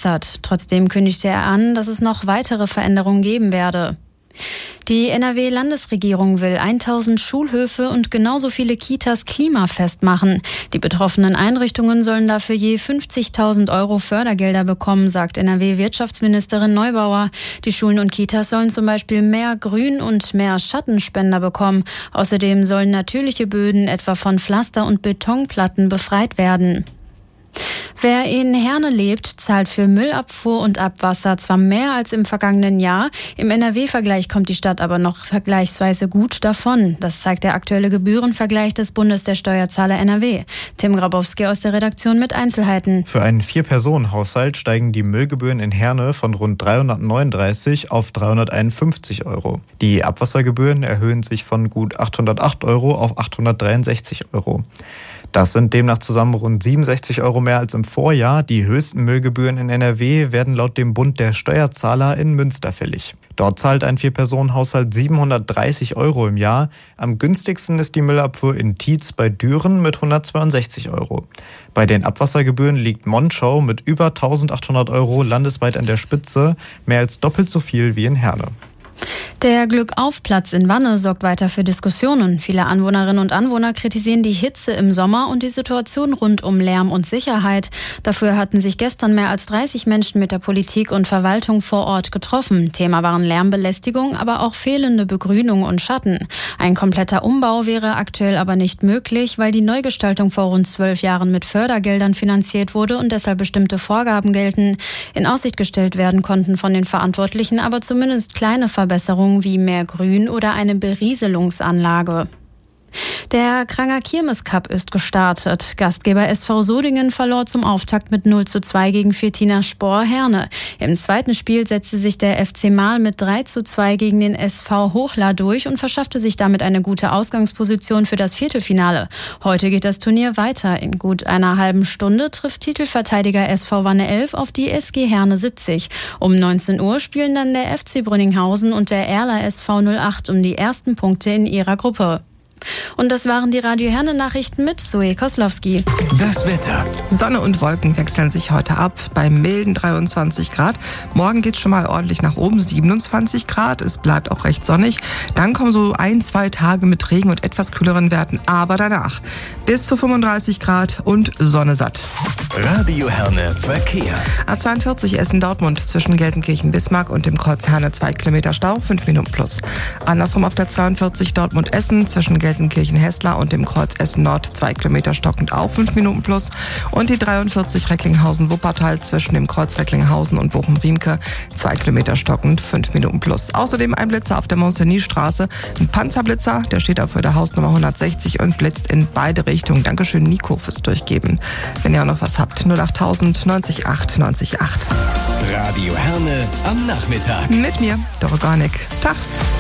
begeistert. Trotzdem kündigte er an, dass es noch weitere Veränderungen geben werde. Die NRW-Landesregierung will 1000 Schulhöfe und genauso viele Kitas klimafest machen. Die betroffenen Einrichtungen sollen dafür je 50.000 € Fördergelder bekommen, sagt NRW-Wirtschaftsministerin Neubauer. Die Schulen und Kitas sollen zum Beispiel mehr Grün- und mehr Schattenspender bekommen. Außerdem sollen natürliche Böden etwa von Pflaster- und Betonplatten befreit werden. Wer in Herne lebt, zahlt für Müllabfuhr und Abwasser zwar mehr als im vergangenen Jahr, im NRW-Vergleich kommt die Stadt aber noch vergleichsweise gut davon. Das zeigt der aktuelle Gebührenvergleich des Bundes der Steuerzahler NRW. Tim Grabowski aus der Redaktion mit Einzelheiten. Für einen 4-Personen-Haushalt steigen die Müllgebühren in Herne von rund 339 auf 351 €. Die Abwassergebühren erhöhen sich von gut 808 € auf 863 €. Das sind demnach zusammen rund 67 € mehr als im Vorjahr. Die höchsten Müllgebühren in NRW werden laut dem Bund der Steuerzahler in Münster fällig. Dort zahlt ein 4-Personen-Haushalt 730 € im Jahr. Am günstigsten ist die Müllabfuhr in Tietz bei Düren mit 162 €. Bei den Abwassergebühren liegt Monschau mit über 1.800 € landesweit an der Spitze, mehr als doppelt so viel wie in Herne. Der Glückauf-Platz in Wanne sorgt weiter für Diskussionen. Viele Anwohnerinnen und Anwohner kritisieren die Hitze im Sommer und die Situation rund um Lärm und Sicherheit. Dafür hatten sich gestern mehr als 30 Menschen mit der Politik und Verwaltung vor Ort getroffen. Thema waren Lärmbelästigung, aber auch fehlende Begrünung und Schatten. Ein kompletter Umbau wäre aktuell aber nicht möglich, weil die Neugestaltung vor rund 12 Jahren mit Fördergeldern finanziert wurde und deshalb bestimmte Vorgaben gelten. In Aussicht gestellt werden konnten von den Verantwortlichen aber zumindest kleine Verbesserungen wie mehr Grün oder eine Berieselungsanlage. Der Kranger Kirmes-Cup ist gestartet. Gastgeber SV Sodingen verlor zum Auftakt mit 0:2 gegen Fortuna Spor Herne. Im zweiten Spiel setzte sich der FC Mahl mit 3:2 gegen den SV Hochla durch und verschaffte sich damit eine gute Ausgangsposition für das Viertelfinale. Heute geht das Turnier weiter. In gut einer halben Stunde trifft Titelverteidiger SV Wanne 11 auf die SG Herne 70. Um 19 Uhr spielen dann der FC Brünninghausen und der Erler SV 08 um die ersten Punkte in ihrer Gruppe. Und das waren die Radio Herne Nachrichten mit Zoe Koslowski. Das Wetter. Sonne und Wolken wechseln sich heute ab bei milden 23 Grad. Morgen geht's schon mal ordentlich nach oben, 27 Grad. Es bleibt auch recht sonnig. Dann kommen so 1-2 Tage mit Regen und etwas kühleren Werten. Aber danach bis zu 35 Grad und Sonne satt. Radio Herne Verkehr. A42 Essen-Dortmund zwischen Gelsenkirchen-Bismarck und dem Kreuz Herne 2 Kilometer Stau, 5 Minuten plus. Andersrum auf der 42 Dortmund-Essen zwischen Gelsenkirchen-Hessler und dem Kreuz Essen-Nord 2 Kilometer stockend auf, 5 Minuten plus. Und die 43 Recklinghausen-Wuppertal zwischen dem Kreuz Recklinghausen und Bochum-Riemke 2 Kilometer stockend, 5 Minuten plus. Außerdem ein Blitzer auf der Mont-Cenis-Straße, ein Panzerblitzer, der steht auf der Hausnummer 160 und blitzt in beide Richtungen. Dankeschön Nico fürs Durchgeben. Wenn ihr auch noch was habt, 08000 90 8 90 8. Radio Herne am Nachmittag. Mit mir, Doroganik. Tag.